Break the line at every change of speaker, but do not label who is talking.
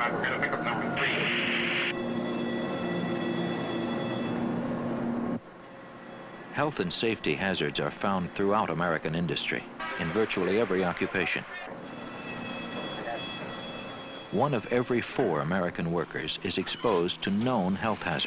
pickup number 3.
Health and safety hazards are found throughout American industry, in virtually every occupation. 1 of every 4 American workers is exposed to known health hazards.